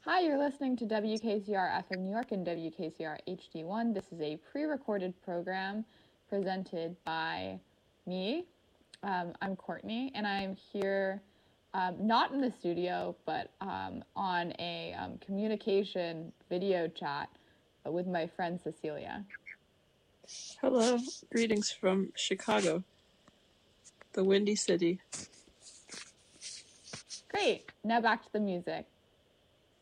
Hi, you're listening to WKCR FM New York and WKCR HD1. This is a pre-recorded program presented by me. I'm Courtney, and I'm here not in the studio, but on a communication video chat with my friend Cecilia. Hello, greetings from Chicago, the Windy City. Great. Now back to the music.